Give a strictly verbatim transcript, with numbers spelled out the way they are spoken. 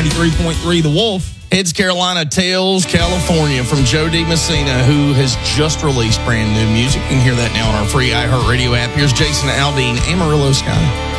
ninety-three point three The Wolf. It's Carolina Tales, California from Joe D. Messina, who has just released brand new music. You can hear that now on our free iHeartRadio app. Here's Jason Aldean, Amarillo Sky.